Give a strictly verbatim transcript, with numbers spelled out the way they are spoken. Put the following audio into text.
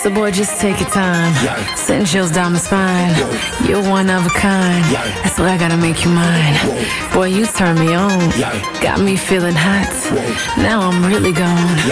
So boy, just take your time. Yeah. Send chills down my spine. Whoa. You're one of a kind. Yeah. That's why I gotta make you mine. Whoa. Boy, you turn me on. Yeah. Got me feeling hot. Whoa. Now I'm really gone. Yeah.